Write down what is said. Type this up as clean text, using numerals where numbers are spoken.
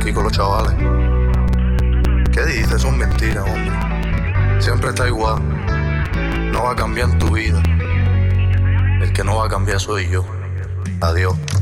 y con los chavales. ¿Qué dices? Son mentiras, hombre. Siempre está igual. No va a cambiar en tu vida. El que no va a cambiar soy yo. Adiós.